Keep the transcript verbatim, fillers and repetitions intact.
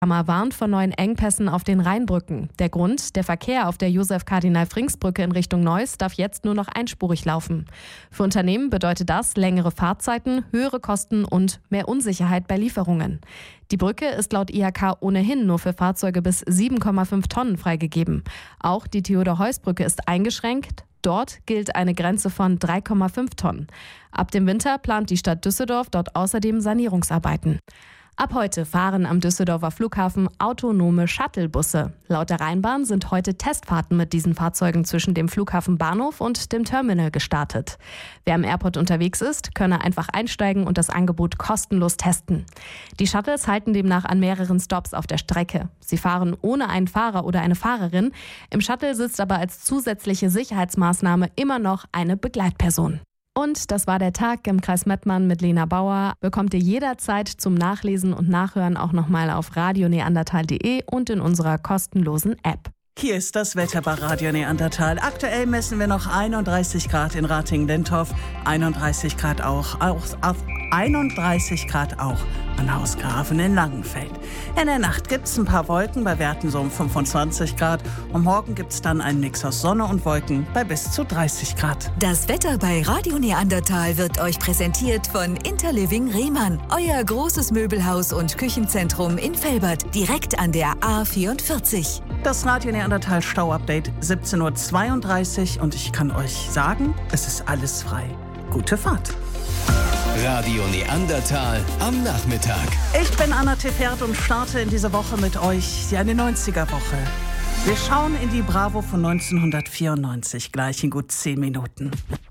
Kammer warnt vor neuen Engpässen auf den Rheinbrücken. Der Grund: Der Verkehr auf der Josef-Kardinal-Frings-Brücke in Richtung Neuss darf jetzt nur noch einspurig laufen. Für Unternehmen bedeutet das längere Fahrzeiten, höhere Kosten und mehr Unsicherheit bei Lieferungen. Die Brücke ist laut I H K ohnehin nur für Fahrzeuge bis sieben Komma fünf Tonnen freigegeben. Auch die Theodor-Heuss-Brücke ist eingeschränkt. Dort gilt eine Grenze von drei Komma fünf Tonnen. Ab dem Winter plant die Stadt Düsseldorf dort außerdem Sanierungsarbeiten. Ab heute fahren am Düsseldorfer Flughafen autonome Shuttlebusse. Laut der Rheinbahn sind heute Testfahrten mit diesen Fahrzeugen zwischen dem Flughafenbahnhof und dem Terminal gestartet. Wer am Airport unterwegs ist, könne einfach einsteigen und das Angebot kostenlos testen. Die Shuttles halten demnach an mehreren Stops auf der Strecke. Sie fahren ohne einen Fahrer oder eine Fahrerin. Im Shuttle sitzt aber als zusätzliche Sicherheitsmaßnahme immer noch eine Begleitperson. Und das war der Tag im Kreis Mettmann mit Lena Bauer. Bekommt ihr jederzeit zum Nachlesen und Nachhören auch nochmal auf radio neandertal punkt de und in unserer kostenlosen App. Hier ist das Wetter bei Radio Neandertal. Aktuell messen wir noch einunddreißig Grad in Ratingen-Lindhof, einunddreißig Grad auch, auch, auch einunddreißig Grad auch an Hausgrafen in Langenfeld. In der Nacht gibt es ein paar Wolken bei Werten so um fünfundzwanzig Grad und morgen gibt es dann einen Mix aus Sonne und Wolken bei bis zu dreißig Grad. Das Wetter bei Radio Neandertal wird euch präsentiert von Interliving Rehmann, euer großes Möbelhaus und Küchenzentrum in Velbert, direkt an der A vierundvierzig. Das Radio Neandertal Stau-Update siebzehn Uhr zweiunddreißig und ich kann euch sagen, es ist alles frei. Gute Fahrt. Radio Neandertal am Nachmittag. Ich bin Anna Tefert und starte in dieser Woche mit euch die eine neunziger-Woche. Wir schauen in die Bravo von neunzehnhundertvierundneunzig, gleich in gut zehn Minuten.